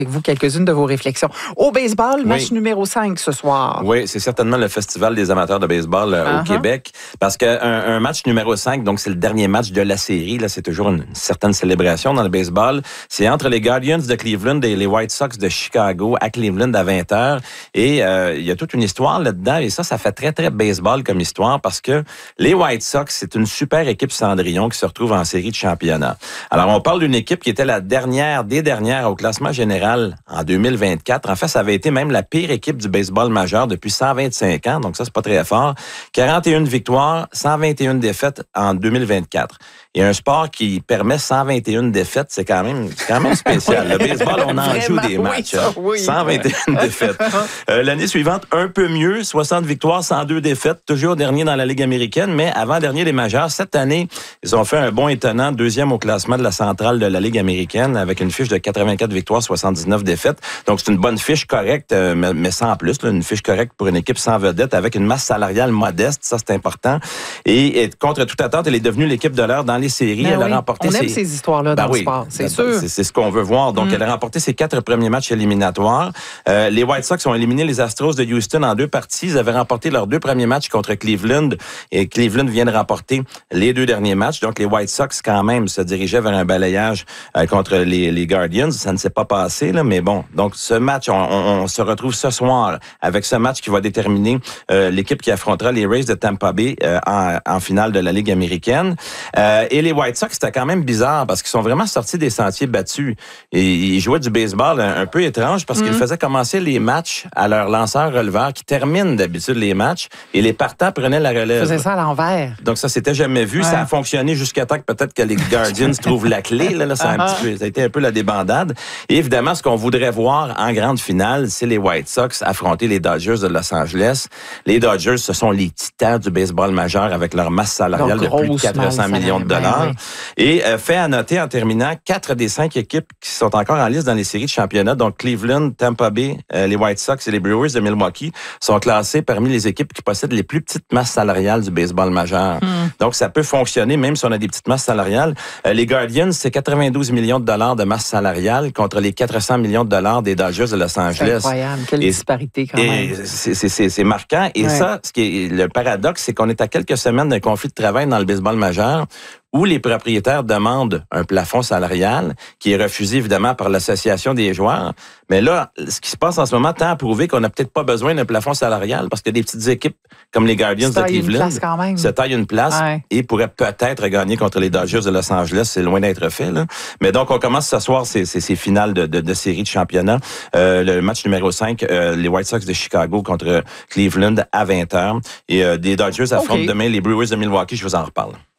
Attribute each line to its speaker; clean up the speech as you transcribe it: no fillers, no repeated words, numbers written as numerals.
Speaker 1: avec vous quelques-unes de vos réflexions. Au baseball, match numéro 5 ce soir.
Speaker 2: Oui, c'est certainement le Festival des amateurs de baseball au Québec. Parce qu'un match numéro 5, donc c'est le dernier match de la série, là, c'est toujours une certaine célébration dans le baseball. C'est entre les Guardians de Cleveland et les White Sox de Chicago à Cleveland à 20h. Et il y a toute une histoire là-dedans. Et ça fait très, très baseball comme histoire parce que les White Sox, c'est une super équipe Cendrillon qui se retrouve en série de championnat. Alors, on parle d'une équipe qui était la dernière des dernières au classement général en 2024. En fait, ça avait été même la pire équipe du baseball majeur depuis 125 ans, donc ça, c'est pas très fort. 41 victoires, 121 défaites en 2024. Et un sport qui permet 121 défaites, c'est quand même spécial. Le baseball, on en joue des matchs. Oui, 121 défaites. L'année suivante, un peu mieux, 60 victoires, 102 défaites, toujours dernier dans la Ligue américaine, mais avant-dernier des majeurs. Cette année, ils ont fait un bond étonnant, deuxième au classement de la centrale de la Ligue américaine, avec une fiche de 84 victoires, 79 défaites. Donc, c'est une bonne fiche correcte, mais sans plus, là, une fiche correcte pour une équipe sans vedette, avec une masse salariale modeste, ça, c'est important. Et contre toute attente, elle est devenue l'équipe de l'heure dans les séries. Elle a remporté
Speaker 1: on aime ces histoires-là dans le sport, c'est sûr.
Speaker 2: C'est ce qu'on veut voir. Donc, elle a remporté ses 4 premiers matchs éliminatoires. Les White Sox ont éliminé les Astros de Houston en 2 parties. Ils avaient remporté leurs 2 premiers matchs contre Cleveland. Et Cleveland vient de remporter les 2 derniers matchs. Donc, les White Sox, quand même, se dirigeaient vers un balayage contre les Guardians. Ça ne s'est pas passé, là, mais bon. Donc, ce match, on se retrouve ce soir avec ce match qui va déterminer l'équipe qui affrontera les Rays de Tampa Bay en finale de la Ligue américaine. Et les White Sox, c'était quand même bizarre parce qu'ils sont vraiment sortis des sentiers battus. Et ils jouaient du baseball un peu étrange parce qu'ils faisaient commencer les matchs à leur lanceur-releveur qui termine d'habitude les matchs et les partants prenaient la relève.
Speaker 1: Ils faisaient ça à l'envers.
Speaker 2: Donc ça, c'était jamais vu. Ouais. Ça a fonctionné jusqu'à temps que peut-être que les Guardians trouvent la clé. Là, ça a été un peu la débandade. Et évidemment, ce qu'on voudrait voir en grande finale, c'est les White Sox affronter les Dodgers de Los Angeles. Les Dodgers, ce sont les titans du baseball majeur avec leur masse salariale de plus de 400 millions de dollars. Oui. Et fait à noter en terminant, 4 des 5 équipes qui sont encore en liste dans les séries de championnat, donc Cleveland, Tampa Bay, les White Sox et les Brewers de Milwaukee, sont classés parmi les équipes qui possèdent les plus petites masses salariales du baseball majeur. Donc, ça peut fonctionner même si on a des petites masses salariales. Les Guardians, c'est 92 millions de dollars de masse salariale contre les 400 millions de dollars des Dodgers de Los Angeles.
Speaker 1: C'est incroyable. Quelle disparité quand même.
Speaker 2: C'est marquant. Et ça, ce qui est le paradoxe, c'est qu'on est à quelques semaines d'un conflit de travail dans le baseball majeur où les propriétaires demandent un plafond salarial qui est refusé évidemment par l'association des joueurs. Mais là, ce qui se passe en ce moment tend à prouver qu'on n'a peut-être pas besoin d'un plafond salarial parce que des petites équipes comme les Guardians de Cleveland se taillent une place et pourraient peut-être gagner contre les Dodgers de Los Angeles. C'est loin d'être fait, là. Mais donc, on commence ce soir ces finales de série de championnat. Le match numéro 5, les White Sox de Chicago contre Cleveland à 20h. Et des Dodgers affrontent demain les Brewers de Milwaukee. Je vous en reparle.